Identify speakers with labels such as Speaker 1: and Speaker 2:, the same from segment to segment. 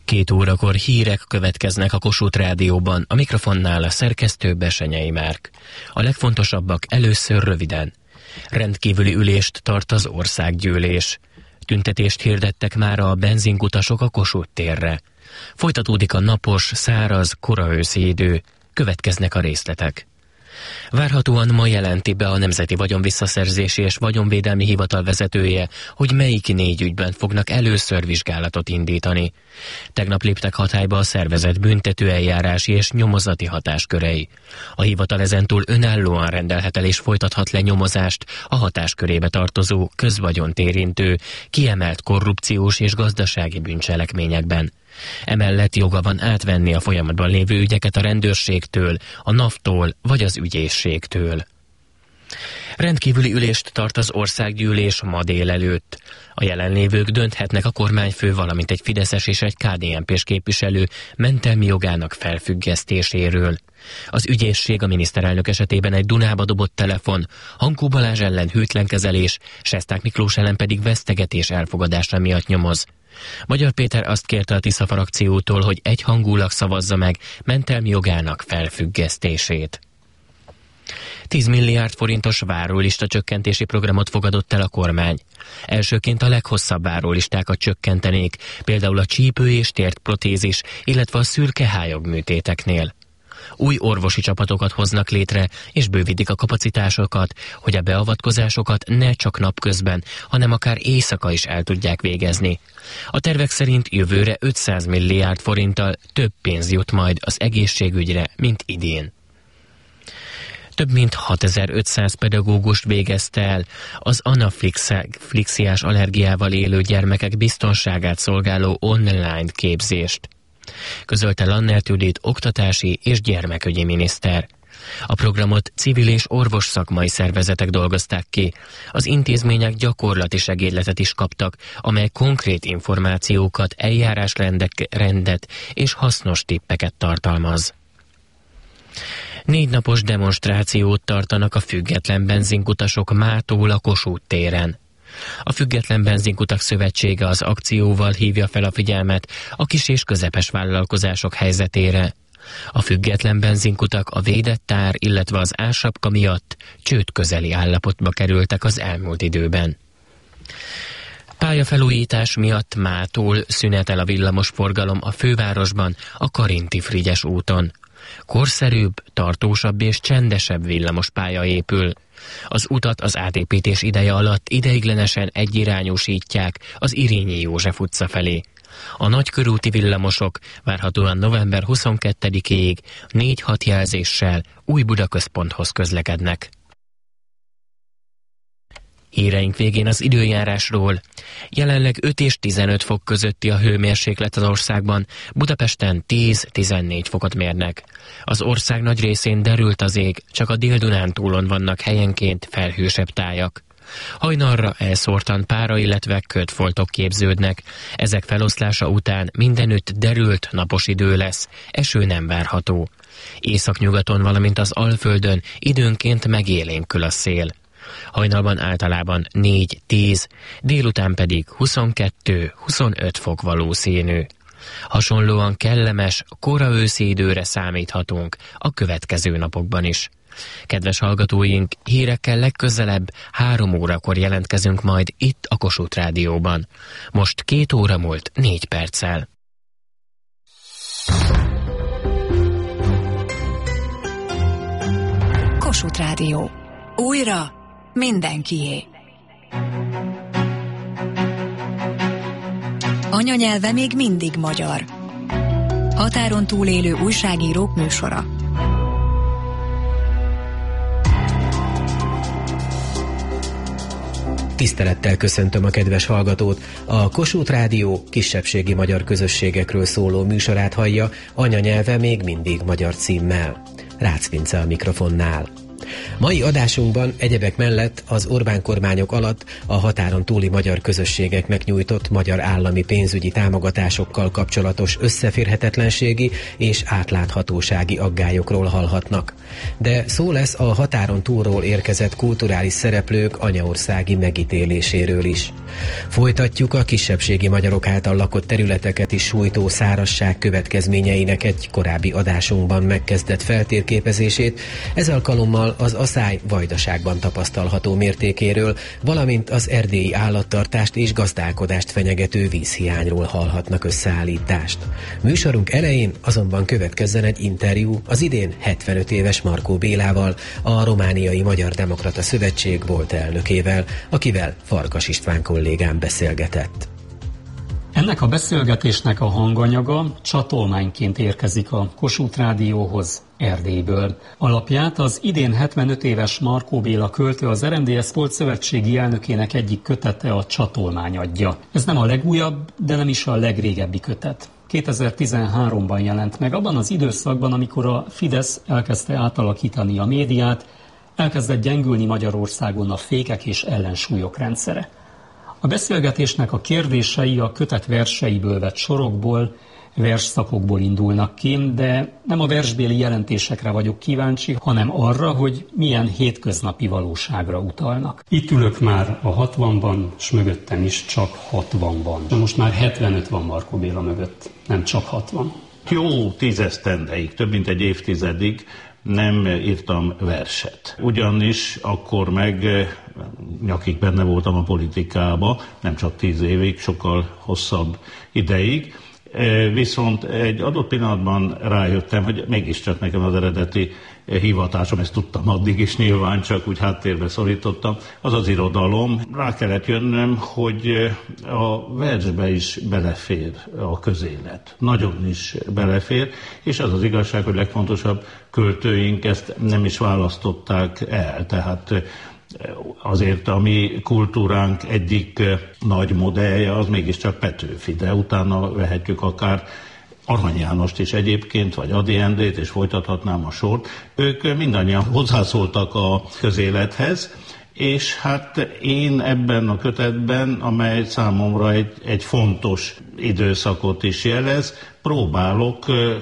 Speaker 1: 2 órakor hírek következnek a Kossuth Rádióban, a mikrofonnál a szerkesztő Besenyei Márk. A legfontosabbak először röviden. Rendkívüli ülést tart az országgyűlés. Tüntetést hirdettek már a benzinkutasok a Kossuth térre. Folytatódik a napos, száraz, koraőszi idő. Következnek a részletek. Várhatóan ma jelenti be a Nemzeti Vagyonvisszaszerzési és Vagyonvédelmi Hivatal vezetője, hogy melyik 4 ügyben fognak először vizsgálatot indítani. Tegnap léptek hatályba a szervezett büntetőeljárási és nyomozati hatáskörei. A hivatal ezentúl önállóan rendelhet el és folytathat le nyomozást a hatáskörébe tartozó, közvagyont érintő, kiemelt korrupciós és gazdasági bűncselekményekben. Emellett joga van átvenni a folyamatban lévő ügyeket a rendőrségtől, a NAV-tól vagy az ügyészségtől. Rendkívüli ülést tart az országgyűlés ma délelőtt. A jelenlévők dönthetnek a kormányfő, valamint egy fideszes és egy KDNP-s képviselő mentelmi jogának felfüggesztéséről. Az ügyészség a miniszterelnök esetében egy Dunába dobott telefon, Hankó Balázs ellen hűtlenkezelés, Sesták Miklós ellen pedig vesztegetés elfogadása miatt nyomoz. Magyar Péter azt kérte a Tisza frakciótól, hogy egyhangulag szavazza meg mentelmi jogának felfüggesztését. 10 milliárd forintos várólista csökkentési programot fogadott el a kormány. Elsőként a leghosszabb várólistákat csökkentenék, például a csípő és térprotézis, illetve a szürkehályog műtéteknél. Új orvosi csapatokat hoznak létre, és bővítik a kapacitásokat, hogy a beavatkozásokat ne csak napközben, hanem akár éjszaka is el tudják végezni. A tervek szerint jövőre 500 milliárd forinttal több pénz jut majd az egészségügyre, mint idén. Több mint 6500 pedagógust végezte el az anaflixiás allergiával élő gyermekek biztonságát szolgáló online képzést, közölte Lannert Judit oktatási és gyermekügyi miniszter. A programot civil és orvos szakmai szervezetek dolgozták ki. Az intézmények gyakorlati segédletet is kaptak, amely konkrét információkat, eljárásrendet és hasznos tippeket tartalmaz. 4 napos demonstrációt tartanak a független benzinkutasok mától a Kossuth téren. A Független Benzinkutak Szövetsége az akcióval hívja fel a figyelmet a kis és közepes vállalkozások helyzetére. A független benzinkutak a védett ár, illetve az ársapka miatt csőd közeli állapotba kerültek az elmúlt időben. Pályafelújítás miatt mától szünetel a villamosforgalom a fővárosban, a Karinti-Frigyes úton. Korszerűbb, tartósabb és csendesebb villamospálya épül. Az utat az átépítés ideje alatt ideiglenesen egyirányúsítják az Irényi József utca felé. A nagykörúti villamosok várhatóan november 22-ig 4-6 jelzéssel Új-Buda központhoz közlekednek. Híreink végén az időjárásról. Jelenleg 5 és 15 fok közötti a hőmérséklet az országban, Budapesten 10-14 fokot mérnek. Az ország nagy részén derült az ég, csak a Dél-Dunántúlon vannak helyenként felhősebb tájak. Hajnalra elszórtan pára, illetve ködfoltok képződnek. Ezek feloszlása után mindenütt derült napos idő lesz, eső nem várható. Északnyugaton, valamint az Alföldön időnként megélénkül a szél. Hajnalban általában 4-10, délután pedig 22-25 fok valószínű. Hasonlóan kellemes, kora őszi időre számíthatunk a következő napokban is. Kedves hallgatóink, hírekkel legközelebb 3 órakor jelentkezünk majd itt a Kossuth Rádióban. Most 2 óra múlt 4 perccel.
Speaker 2: Kossuth Rádió. Újra mindenkié. Anyanyelve még mindig magyar. Határon túlélő újságírók műsora.
Speaker 3: Tisztelettel köszöntöm a kedves hallgatót! A Kossuth Rádió kisebbségi magyar közösségekről szóló műsorát hallja, anyanyelve még mindig magyar címmel. Rácz Vince a mikrofonnál. Mai adásunkban egyebek mellett az Orbán kormányok alatt a határon túli magyar közösségeknek nyújtott magyar állami pénzügyi támogatásokkal kapcsolatos összeférhetetlenségi és átláthatósági aggályokról hallhatnak. De szó lesz a határon túlról érkezett kulturális szereplők anyaországi megítéléséről is. Folytatjuk a kisebbségi magyarok által lakott területeket is sújtó szárazság következményeinek egy korábbi adásunkban megkezdett feltérképezését, ez alkalommal az Aszály Vajdaságban tapasztalható mértékéről, valamint az erdélyi állattartást és gazdálkodást fenyegető vízhiányról hallhatnak összeállítást. Műsorunk elején azonban következzen egy interjú az idén 75 éves Markó Bélával, a Romániai Magyar Demokrata Szövetség volt elnökével, akivel Farkas István kollégám beszélgetett.
Speaker 4: Ennek a beszélgetésnek a hanganyaga csatolmányként érkezik a Kossuth Rádióhoz Erdélyből. Alapját az idén 75 éves Markó Béla költő, az RMDSZ volt szövetségi elnökének egyik kötete, a Csatolmány adja. Ez nem a legújabb, de nem is a legrégebbi kötet. 2013-ban jelent meg, abban az időszakban, amikor a Fidesz elkezdte átalakítani a médiát, elkezdett gyengülni Magyarországon a fékek és ellensúlyok rendszere. A beszélgetésnek a kérdései a kötet verseiből vett sorokból, versszakokból indulnak ki, de nem a versbéli jelentésekre vagyok kíváncsi, hanem arra, hogy milyen hétköznapi valóságra utalnak. Itt ülök már a 60-ban, és mögöttem is csak 60 van. Most már 75 van Markó Béla mögött, nem csak 60.
Speaker 5: Jó 10 esztendeig, több mint egy évtizedig nem írtam verset. Ugyanis akkor meg nyakig benne voltam a politikába, nem csak 10 évig, sokkal hosszabb ideig. Viszont egy adott pillanatban rájöttem, hogy mégiscsak nekem az eredeti hivatásom, ezt tudtam addig is nyilván, csak úgy háttérbe szorítottam, az az irodalom. Rá kellett jönnöm, hogy a versbe is belefér a közélet. Nagyon is belefér, és az az igazság, hogy legfontosabb költőink ezt nem is választották el. Tehát azért a mi kultúránk egyik nagy modellje az mégiscsak Petőfi, de utána vehetjük akár Arany Jánost is egyébként, vagy Ady Endrét, és folytathatnám a sort. Ők mindannyian hozzászóltak a közélethez, és hát én ebben a kötetben, amely számomra egy fontos időszakot is jelez, próbálok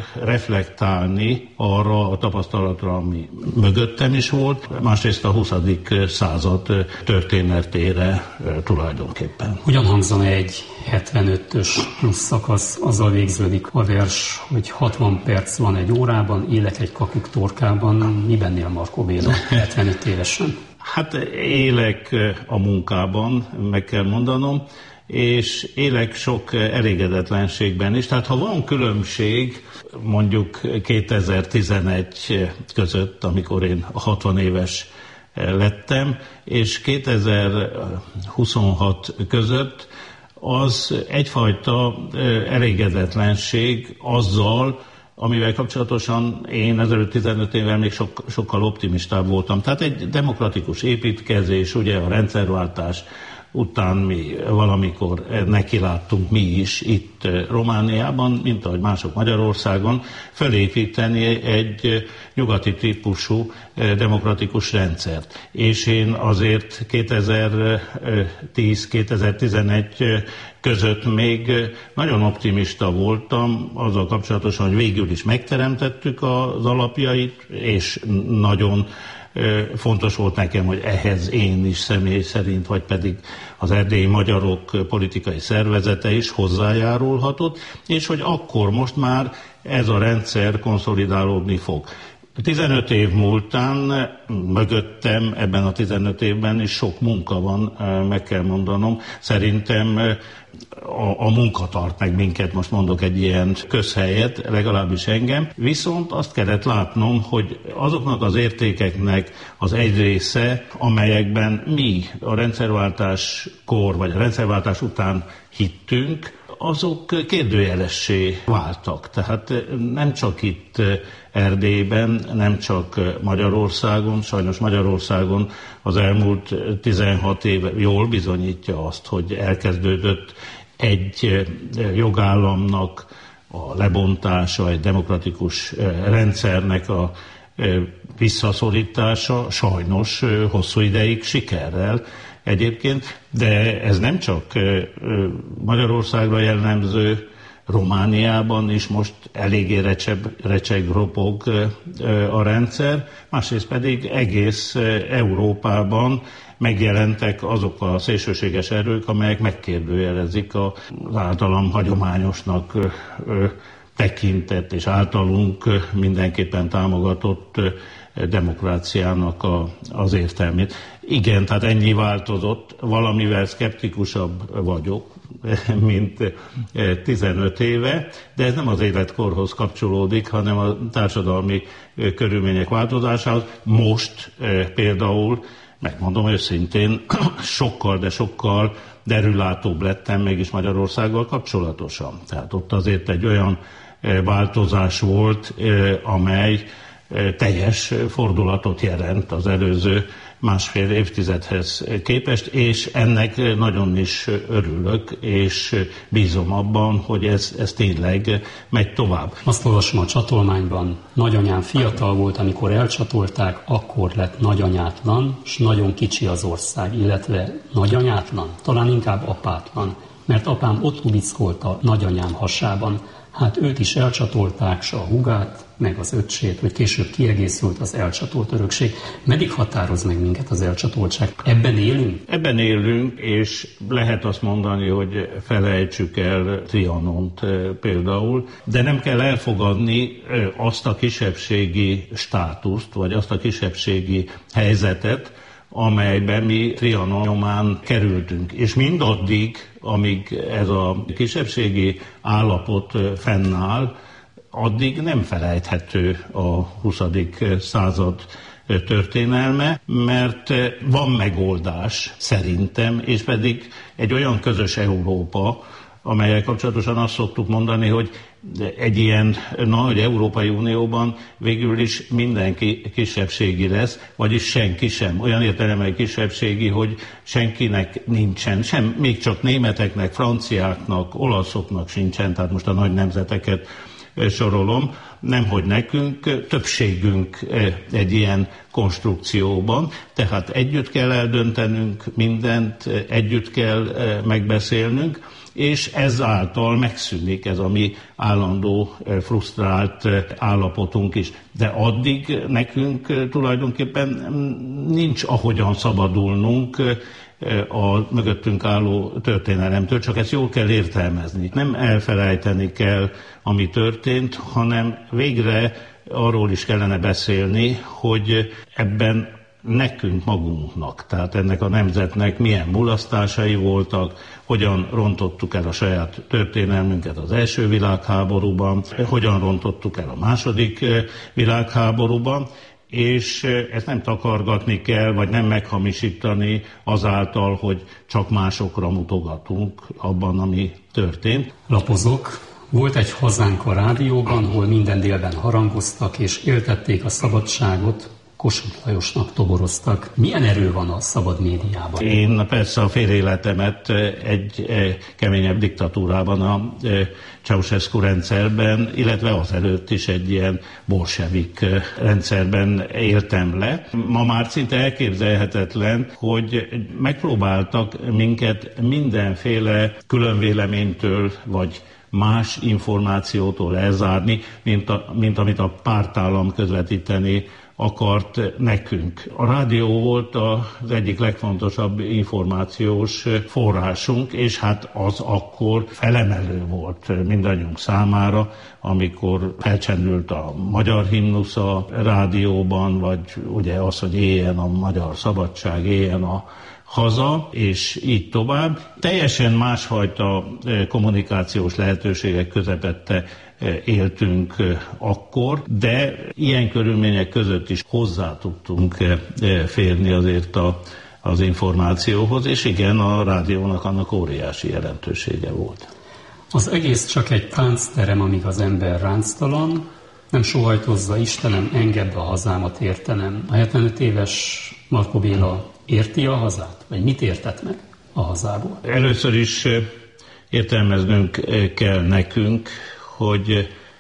Speaker 5: reflektálni arra a tapasztalatra, ami mögöttem is volt, másrészt a 20. század történetére tulajdonképpen.
Speaker 4: Hogyan hangzana egy 75-ös plusz szakasz? Azzal végződik a vers, hogy 60 perc van egy órában, élek egy kakuk torkában. Miben él Markó Béla 75 évesen?
Speaker 5: Hát élek a munkában, meg kell mondanom, és élek sok elégedetlenségben is. Tehát ha van különbség mondjuk 2011 között, amikor én 60 éves lettem, és 2026 között, az egyfajta elégedetlenség azzal, amivel kapcsolatosan én ezelőtt 15 évvel még sokkal optimistább voltam. Tehát egy demokratikus építkezés, ugye a rendszerváltás után mi valamikor nekiláttunk mi is itt Romániában, mint ahogy mások Magyarországon, felépíteni egy nyugati típusú demokratikus rendszert. És én azért 2010-2011 között még nagyon optimista voltam azzal kapcsolatosan, hogy végül is megteremtettük az alapjait, és nagyon fontos volt nekem, hogy ehhez én is személy szerint, vagy pedig az erdélyi magyarok politikai szervezete is hozzájárulhatott, és hogy akkor most már ez a rendszer konszolidálódni fog. 15 év múltán mögöttem ebben a 15 évben is sok munka van, meg kell mondanom. Szerintem a munka tart meg minket, most mondok egy ilyen közhelyet, legalábbis engem. Viszont azt kellett látnom, hogy azoknak az értékeknek az egy része, amelyekben mi a rendszerváltáskor, vagy a rendszerváltás után hittünk, azok kérdőjelessé váltak. Tehát nem csak itt Erdélyben, nem csak Magyarországon, sajnos Magyarországon az elmúlt 16 év jól bizonyítja azt, hogy elkezdődött egy jogállamnak a lebontása, egy demokratikus rendszernek a visszaszorítása sajnos hosszú ideig sikerrel egyébként, de ez nem csak Magyarországra jellemző, Romániában is most eléggé recseg, ropog a rendszer, másrészt pedig egész Európában megjelentek azok a szélsőséges erők, amelyek megkérdőjelezik az általam hagyományosnak tekintett és általunk mindenképpen támogatott demokráciának az értelmét. Igen, tehát ennyi változott, valamivel szkeptikusabb vagyok, mint 15 éve, de ez nem az életkorhoz kapcsolódik, hanem a társadalmi körülmények változásához. Most például, megmondom őszintén, sokkal derülátóbb lettem mégis Magyarországgal kapcsolatosan. Tehát ott azért egy olyan változás volt, amely teljes fordulatot jelent az előző másfél évtizedhez képest, és ennek nagyon is örülök, és bízom abban, hogy ez tényleg megy tovább.
Speaker 4: Azt olvasom a csatolmányban, nagyanyám fiatal volt, amikor elcsatolták, akkor lett nagyanyátlan, és nagyon kicsi az ország, illetve nagyanyátlan, talán inkább apátlan, mert apám ott lubickolt a nagyanyám hasában. Hát őt is elcsatolták, s a hugát, meg az öccsét, hogy később kiegészült az elcsatolt örökség. Meddig határoz meg minket az elcsatoltság? Ebben élünk?
Speaker 5: Ebben élünk, és lehet azt mondani, hogy felejtsük el Trianont például, de nem kell elfogadni azt a kisebbségi státuszt, vagy azt a kisebbségi helyzetet, amelyben mi Trianon nyomán kerültünk. És mindaddig, amíg ez a kisebbségi állapot fennáll, addig nem felejthető a 20. század történelme, mert van megoldás szerintem, és pedig egy olyan közös Európa, amellyel kapcsolatosan azt szoktuk mondani, hogy egy ilyen nagy Európai Unióban végül is mindenki kisebbségi lesz, vagyis senki sem. Olyan értelemben kisebbségi, hogy senkinek nincsen, még csak németeknek, franciáknak, olaszoknak sincsen, tehát most a nagy nemzeteket sorolom, nemhogy nekünk, többségünk egy ilyen konstrukcióban, tehát együtt kell eldöntenünk mindent, együtt kell megbeszélnünk, és ezáltal megszűnik ez a mi állandó frusztrált állapotunk is. De addig nekünk tulajdonképpen nincs ahogyan szabadulnunk a mögöttünk álló történelemtől, csak ezt jól kell értelmezni. Nem elfelejteni kell, ami történt, hanem végre arról is kellene beszélni, hogy ebben nekünk magunknak, tehát ennek a nemzetnek milyen mulasztásai voltak, hogyan rontottuk el a saját történelmünket az első világháborúban, hogyan rontottuk el a második világháborúban, és ezt nem takargatni kell, vagy nem meghamisítani azáltal, hogy csak másokra mutogatunk abban, ami történt.
Speaker 4: Lapozok. Volt egy hazánk a rádióban, hol minden délben harangoztak és éltették a szabadságot, Kossuth Lajosnak toboroztak. Milyen erő van a szabad médiában?
Speaker 5: Én persze a fél életemet egy keményebb diktatúrában, a Ceausescu rendszerben, illetve azelőtt is egy ilyen bolsevik rendszerben éltem le. Ma már szinte elképzelhetetlen, hogy megpróbáltak minket mindenféle különvéleménytől, vagy más információtól elzárni, mint amit a pártállam közvetíteni akart nekünk. A rádió volt az egyik legfontosabb információs forrásunk, és hát az akkor felemelő volt mindannyiunk számára, amikor felcsendült a magyar himnusz a rádióban, vagy ugye az, hogy éljen a magyar szabadság, éljen a haza, és így tovább. Teljesen másfajta kommunikációs lehetőségek közepette éltünk akkor, de ilyen körülmények között is hozzá tudtunk férni azért az információhoz, és igen, a rádiónak annak óriási jelentősége volt.
Speaker 4: Az egész csak egy táncterem, amíg az ember ránctalan, nem sóhajtozza, Istenem, engedd a hazámat értenem. A 75 éves Markó Béla érti a hazát? Vagy mit értett meg a hazából?
Speaker 5: Először is értelmeznünk kell nekünk, hogy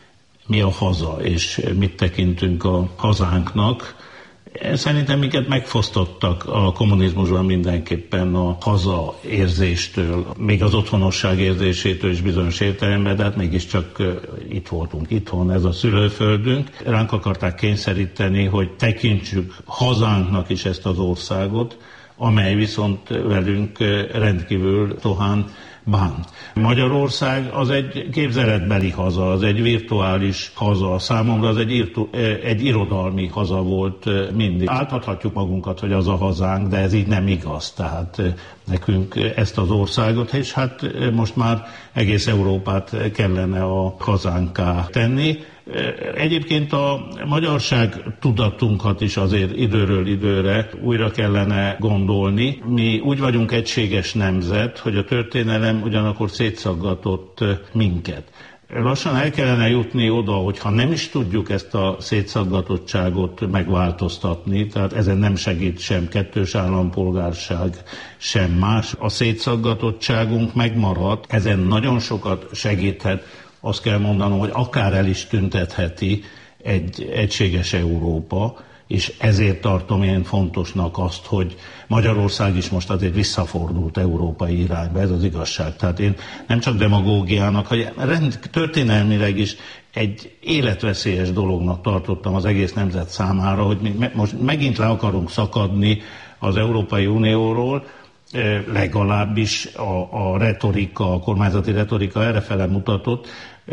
Speaker 5: mi a haza, és mit tekintünk a hazánknak. Szerintem minket megfosztottak a kommunizmusban mindenképpen a hazaérzéstől, még az otthonosság érzésétől is bizonyos értelemben, de hát mégiscsak itt voltunk itthon, ez a szülőföldünk. Ránk akarták kényszeríteni, hogy tekintsük hazánknak is ezt az országot, amely viszont velünk rendkívül tohán bán. Magyarország az egy képzeletbeli haza, az egy virtuális haza. Számomra az egy irodalmi haza volt mindig. Áltathatjuk magunkat, hogy az a hazánk, de ez így nem igaz. Tehát nekünk ezt az országot, és hát most már egész Európát kellene a hazánká tenni. Egyébként a magyarság tudatunkat is azért időről időre újra kellene gondolni. Mi úgy vagyunk egységes nemzet, hogy a történelem ugyanakkor szétszaggatott minket. Lassan el kellene jutni oda, hogy ha nem is tudjuk ezt a szétszaggatottságot megváltoztatni, tehát ezen nem segít sem kettős állampolgárság, sem más. A szétszaggatottságunk megmarad, ezen nagyon sokat segíthet. Azt kell mondanom, hogy akár el is tüntetheti egy egységes Európa, és ezért tartom én fontosnak azt, hogy Magyarország is most azért visszafordult európai irányba, ez az igazság. Tehát én nem csak demagógiának, hanem történelmileg is egy életveszélyes dolognak tartottam az egész nemzet számára, hogy mi most megint le akarunk szakadni az Európai Unióról, legalábbis a retorika, a kormányzati retorika errefele mutatott,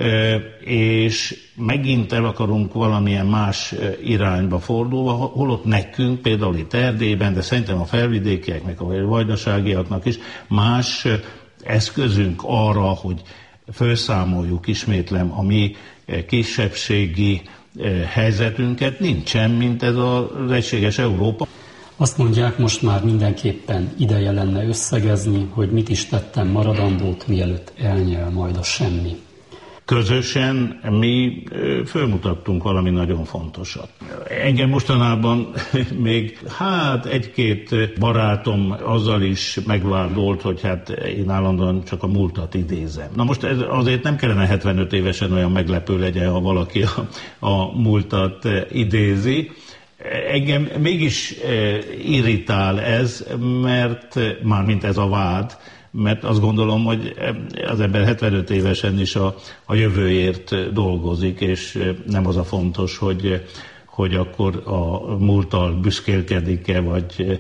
Speaker 5: és megint el akarunk valamilyen más irányba fordulva, holott nekünk, például itt Erdélyben, de szerintem a felvidékieknek, a vajdaságiaknak is más eszközünk arra, hogy felszámoljuk, ismétlem, a mi kisebbségi helyzetünket nincsen, mint ez az egységes Európa.
Speaker 4: Azt mondják, most már mindenképpen ideje lenne összegezni, hogy mit is tettem maradandót, mielőtt elnyel majd a semmi.
Speaker 5: Közösen mi fölmutattunk valami nagyon fontosat. Engem mostanában még egy-két barátom azzal is megvádolt, hogy hát én állandóan csak a múltat idézem. Na most ez azért nem kellene 75 évesen olyan meglepő legyen, ha valaki a múltat idézi. Engem mégis irritál ez, mert mármint ez a vád, mert azt gondolom, hogy az ember 75 évesen is a jövőért dolgozik, és nem az a fontos, hogy akkor a múlttal büszkélkedik-e, vagy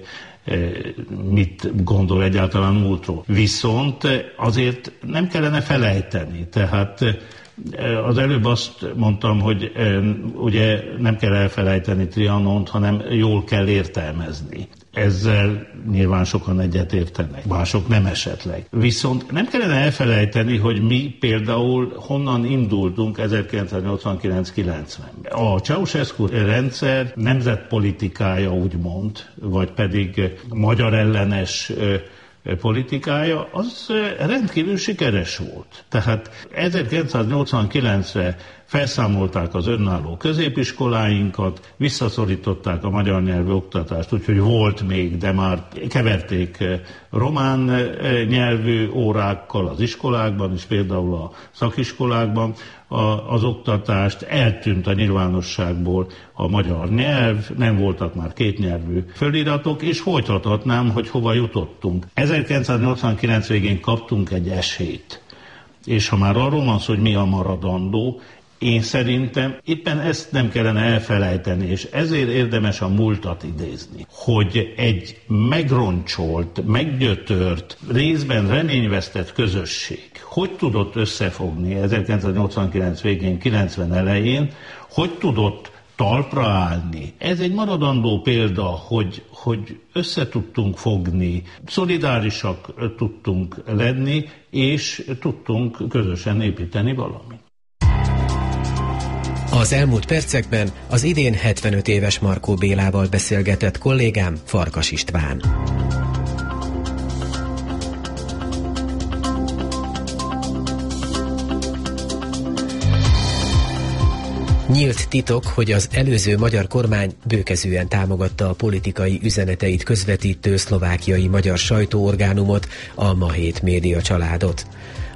Speaker 5: mit gondol egyáltalán múltról. Viszont azért nem kellene felejteni, tehát az előbb azt mondtam, hogy ugye nem kell elfelejteni Trianont, hanem jól kell értelmezni. Ezzel nyilván sokan egyetértenek, mások nem esetleg. Viszont nem kellene elfelejteni, hogy mi például honnan indultunk 1989-90-ben. A Ceausescu rendszer nemzetpolitikája úgymond, vagy pedig magyar ellenes politikája, az rendkívül sikeres volt. Tehát 1989-re felszámolták az önálló középiskoláinkat, visszaszorították a magyar nyelvű oktatást, úgyhogy volt még, de már keverték román nyelvű órákkal az iskolákban, és például a szakiskolákban az oktatást, eltűnt a nyilvánosságból a magyar nyelv, nem voltak már kétnyelvű föliratok, és folytathatnám, hogy hova jutottunk. 1989 végén kaptunk egy esélyt, és ha már arról van szó, hogy mi a maradandó, én szerintem éppen ezt nem kellene elfelejteni, és ezért érdemes a múltat idézni, hogy egy megroncsolt, meggyötört, részben reményvesztett közösség hogy tudott összefogni 1989 végén, 90 elején, hogy tudott talpra állni. Ez egy maradandó példa, hogy össze tudtunk fogni, szolidárisak tudtunk lenni, és tudtunk közösen építeni valamit.
Speaker 3: Az elmúlt percekben az idén 75 éves Markó Bélával beszélgetett kollégám Farkas István. Nyílt titok, hogy az előző magyar kormány bőkezűen támogatta a politikai üzeneteit közvetítő szlovákiai magyar sajtóorgánumot, a Ma 7 média családot.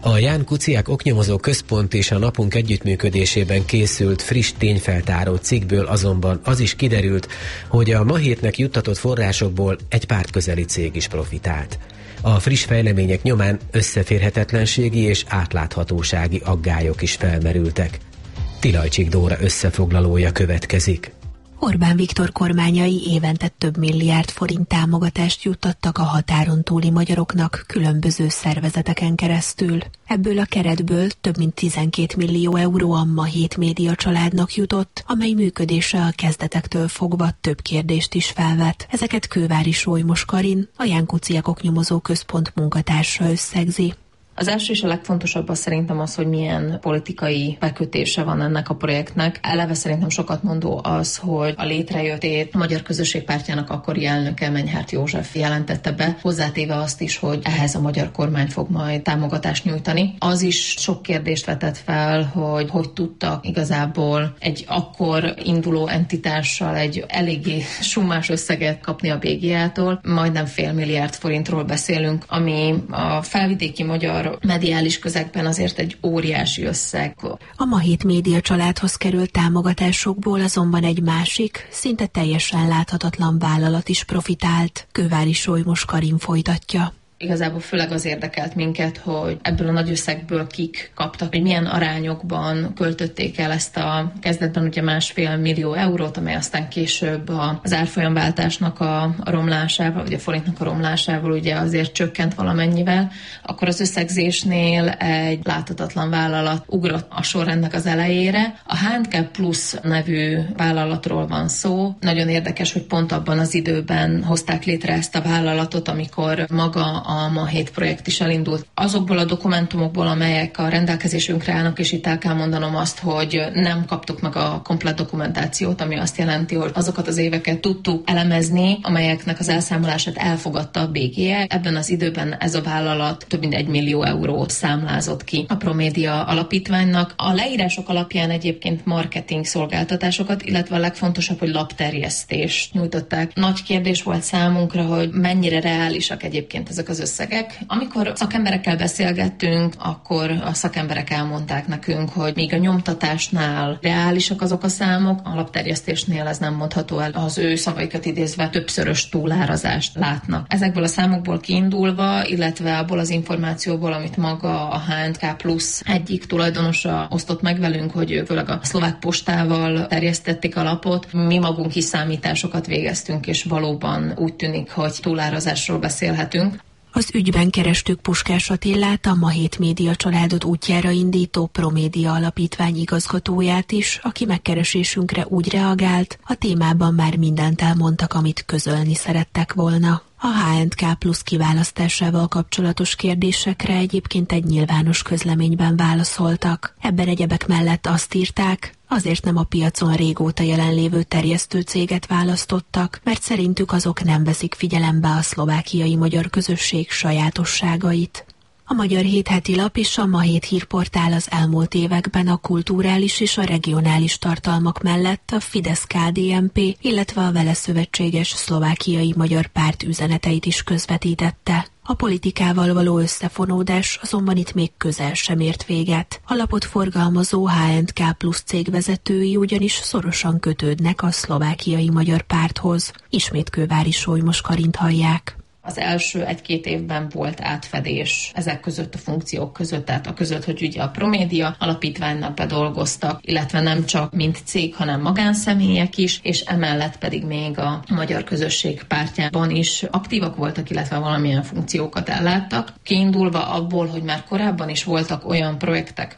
Speaker 3: A Ján Kuciák oknyomozó központ és a Napunk együttműködésében készült friss tényfeltáró cikkből azonban az is kiderült, hogy a Ma Hétnek juttatott forrásokból egy pártközeli cég is profitált. A friss fejlemények nyomán összeférhetetlenségi és átláthatósági aggályok is felmerültek. Tilajcsik Dóra összefoglalója következik.
Speaker 6: Orbán Viktor kormányai évente több milliárd forint támogatást juttattak a határon túli magyaroknak különböző szervezeteken keresztül. Ebből a keretből több mint 12 millió euró a Ma Hét média családnak jutott, amely működése a kezdetektől fogva több kérdést is felvet. Ezeket Kővári Solymos Karin, a Ján Kuciák oknyomozó központ munkatársa összegzi.
Speaker 7: Az első és a legfontosabb az szerintem az, hogy milyen politikai bekötése van ennek a projektnek. Eleve szerintem sokat mondó az, hogy a létrejöttét a Magyar Közösség Pártjának akkori elnöke, Menyhárt József jelentette be, hozzátéve azt is, hogy ehhez a magyar kormány fog majd támogatást nyújtani. Az is sok kérdést vetett fel, hogy tudtak igazából egy akkor induló entitással egy eléggé summás összeget kapni a BGA-tól. Majdnem fél milliárd forintról beszélünk, ami a felvidéki magyar mediális közegben azért egy óriási összeg.
Speaker 6: A Ma Hét média családhoz került támogatásokból azonban egy másik, szinte teljesen láthatatlan vállalat is profitált. Kővári Solymos Karin folytatja.
Speaker 7: Igazából főleg az érdekelt minket, hogy ebből a nagy összegből kik kaptak, hogy milyen arányokban költötték el ezt a kezdetben ugye 1,5 millió eurót, amely aztán később az árfolyamváltásnak a romlásával, vagy a forintnak a romlásával ugye azért csökkent valamennyivel, akkor az összegzésnél egy láthatatlan vállalat ugrott a sorrendnek az elejére. A Handicap Plus nevű vállalatról van szó. Nagyon érdekes, hogy pont abban az időben hozták létre ezt a vállalatot, amikor maga a Ma Hét projekt is elindult. Azokból a dokumentumokból, amelyek a rendelkezésünkre állnak, és itt el kell mondanom azt, hogy nem kaptuk meg a komplett dokumentációt, ami azt jelenti, hogy azokat az éveket tudtuk elemezni, amelyeknek az elszámolását elfogadta a BGA. Ebben az időben ez a vállalat több mint 1 millió eurót számlázott ki a Promédia alapítványnak. A leírások alapján egyébként marketing szolgáltatásokat, illetve a legfontosabb, hogy lapterjesztést nyújtották. Nagy kérdés volt számunkra, hogy mennyire reálisak egyébként ezek az összegek. Amikor szakemberekkel beszélgettünk, akkor a szakemberek elmondták nekünk, hogy még a nyomtatásnál reálisak azok a számok, a lapterjesztésnél ez nem mondható el. Az ő szavaikat idézve többszörös túlárazást látnak. Ezekből a számokból kiindulva, illetve abból az információból, amit maga a HNK Plus egyik tulajdonosa osztott meg velünk, hogy ők főleg a szlovák postával terjesztették a lapot. Mi magunk is számításokat végeztünk, és valóban úgy tűnik, hogy túlárazásról beszélhetünk.
Speaker 6: Az ügyben kerestük Puskás Attilát, a Ma Hét média családot útjára indító Promédia alapítvány igazgatóját is, aki megkeresésünkre úgy reagált, a témában már mindent elmondtak, amit közölni szerettek volna. A HNK Plus kiválasztásával kapcsolatos kérdésekre egyébként egy nyilvános közleményben válaszoltak. Ebben egyebek mellett azt írták, azért nem a piacon régóta jelenlévő terjesztő céget választottak, mert szerintük azok nem veszik figyelembe a szlovákiai magyar közösség sajátosságait. A Magyar Hét heti lap és a Ma Hét hírportál az elmúlt években a kulturális és a regionális tartalmak mellett a Fidesz-KDNP, illetve a vele szövetséges szlovákiai magyar párt üzeneteit is közvetítette. A politikával való összefonódás azonban itt még közel sem ért véget. A lapot forgalmazó HNK Plus cég vezetői ugyanis szorosan kötődnek a szlovákiai magyar párthoz. Ismét Kővári Solymos Karint hallják.
Speaker 7: Az első 1-2 évben volt átfedés ezek között a funkciók között, tehát a között, hogy ugye a Promédia alapítványnak bedolgoztak, illetve nem csak mint cég, hanem magánszemélyek is, és emellett pedig még a Magyar Közösség Pártjában is aktívak voltak, illetve valamilyen funkciókat elláttak. Kiindulva abból, hogy már korábban is voltak olyan projektek,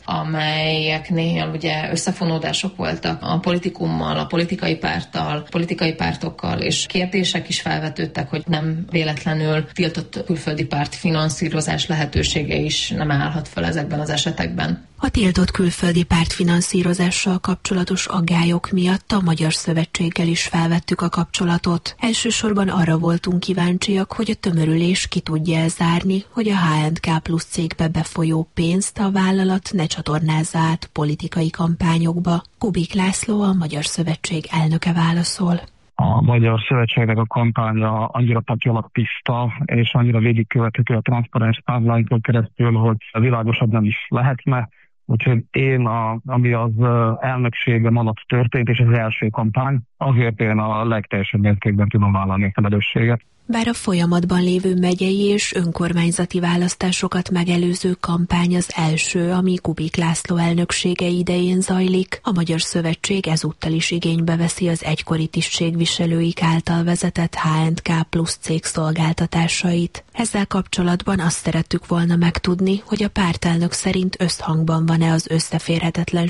Speaker 7: amelyeknél ugye összefonódások voltak a politikummal, a politikai párttal, politikai pártokkal, és kérdések is felvetődtek, hogy nem véletlenül tiltott külföldi párt finanszírozás lehetősége is nem állhat fel ezekben az esetekben.
Speaker 6: A tiltott külföldi pártfinanszírozással kapcsolatos aggályok miatt a Magyar Szövetséggel is felvettük a kapcsolatot. Elsősorban arra voltunk kíváncsiak, hogy a tömörülés ki tudja zárni, hogy a HNK Plus cégbe befolyó pénzt a vállalat ne csatornázza át politikai kampányokba. Kubik László, a Magyar Szövetség elnöke válaszol.
Speaker 8: a Magyar Szövetségnek a kampánya annyira patyolag tiszta, és annyira végigkövethető a transzparens tábláinkon keresztül, hogy világosabb nem is lehetne. Úgyhogy én, ami az elnökségem alatt történt, és az első kampány, azért én a legteljesebb mértékben tudom vállalni a felelősséget.
Speaker 6: Bár a folyamatban lévő megyei és önkormányzati választásokat megelőző kampány az első, ami Kubik László elnöksége idején zajlik, a Magyar Szövetség ezúttal is igénybe veszi az egykori tisztségviselőik által vezetett HNK plusz cég szolgáltatásait. Ezzel kapcsolatban azt szerettük volna megtudni, hogy a pártelnök szerint összhangban van-e az összeférhetetlenség